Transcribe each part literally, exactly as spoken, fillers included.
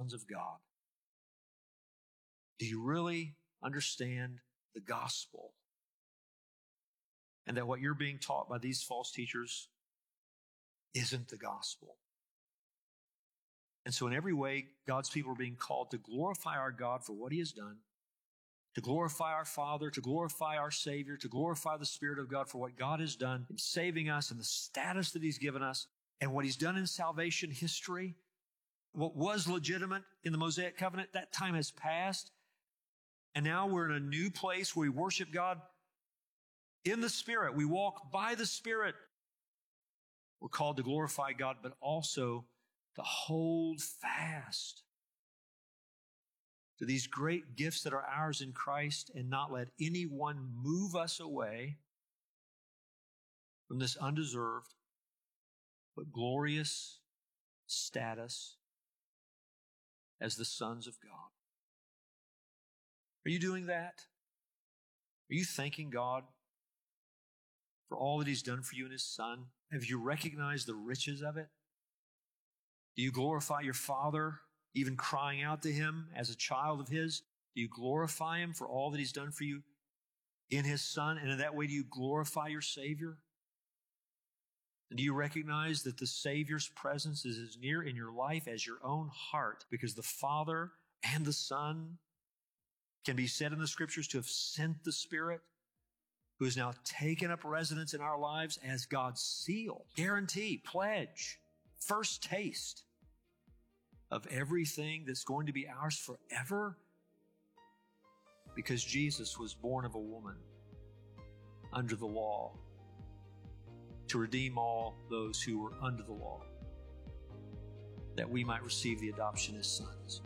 sons of God? Do you really understand the gospel? And that what you're being taught by these false teachers isn't the gospel. And so in every way, God's people are being called to glorify our God for what He has done, to glorify our Father, to glorify our Savior, to glorify the Spirit of God for what God has done in saving us and the status that He's given us and what He's done in salvation history. What was legitimate in the Mosaic covenant, that time has passed. And now we're in a new place where we worship God in the Spirit. We walk by the Spirit. We're called to glorify God, but also to hold fast to these great gifts that are ours in Christ and not let anyone move us away from this undeserved but glorious status as the sons of God. Are you doing that? Are you thanking God for all that He's done for you in His Son? Have you recognized the riches of it? Do you glorify your Father, even crying out to Him as a child of His? Do you glorify Him for all that He's done for you in His Son? And in that way, do you glorify your Savior? And do you recognize that the Savior's presence is as near in your life as your own heart? Because the Father and the Son can be said in the Scriptures to have sent the Spirit, who has now taken up residence in our lives as God's seal, guarantee, pledge, first taste of everything that's going to be ours forever, because Jesus was born of a woman under the law to redeem all those who were under the law, that we might receive the adoption as sons.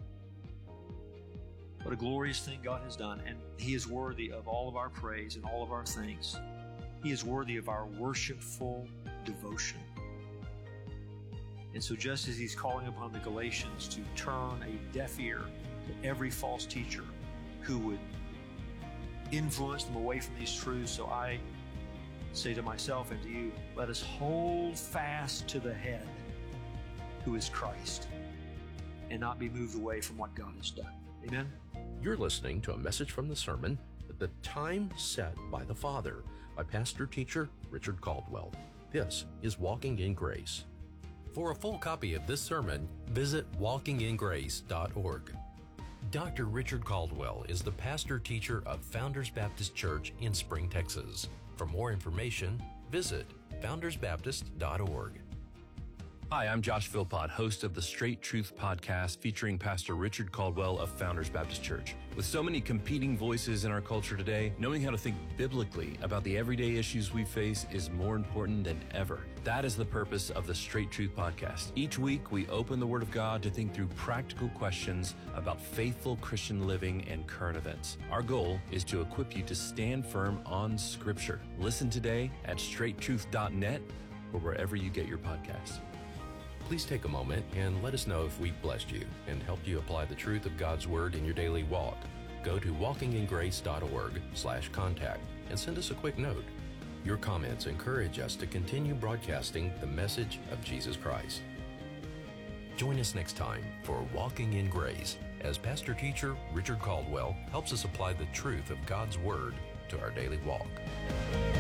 What a glorious thing God has done, and He is worthy of all of our praise and all of our thanks. He is worthy of our worshipful devotion. And so just as He's calling upon the Galatians to turn a deaf ear to every false teacher who would influence them away from these truths, so I say to myself and to you, let us hold fast to the head, who is Christ, and not be moved away from what God has done. Amen? You're listening to a message from the sermon, The Time Set by the Father, by pastor teacher Richard Caldwell. This is Walking in Grace. For a full copy of this sermon, visit walking in grace dot org. Doctor Richard Caldwell is the pastor teacher of Founders Baptist Church in Spring, Texas. For more information, visit founders baptist dot org. Hi, I'm Josh Philpott, host of the Straight Truth podcast featuring Pastor Richard Caldwell of Founders Baptist Church. With so many competing voices in our culture today, knowing how to think biblically about the everyday issues we face is more important than ever. That is the purpose of the Straight Truth podcast. Each week, we open the Word of God to think through practical questions about faithful Christian living and current events. Our goal is to equip you to stand firm on Scripture. Listen today at straight truth dot net or wherever you get your podcasts. Please take a moment and let us know if we've blessed you and helped you apply the truth of God's Word in your daily walk. Go to walking in grace dot org slash contact and send us a quick note. Your comments encourage us to continue broadcasting the message of Jesus Christ. Join us next time for Walking in Grace as pastor teacher Richard Caldwell helps us apply the truth of God's Word to our daily walk.